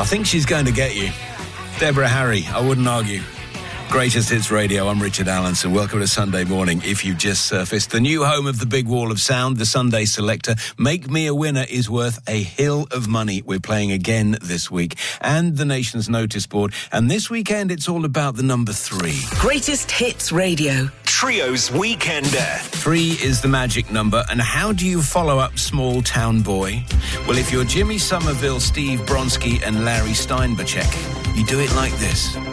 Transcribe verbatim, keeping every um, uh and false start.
I think she's going to get you. Deborah Harry, I wouldn't argue. Greatest Hits Radio, I'm Richard Allenson. Welcome to Sunday morning. If you've just surfaced, the new home of the Big Wall of Sound, the Sunday Selector. Make Me a Winner is worth a hill of money. We're playing again this week. And the nation's notice board. And this weekend, it's all about the number three. Greatest Hits Radio. Trio's Weekender. Three is the magic number. And how do you follow up Small Town Boy? Well, if you're Jimmy Somerville, Steve Bronski and Larry Steinbachek, you do it like this.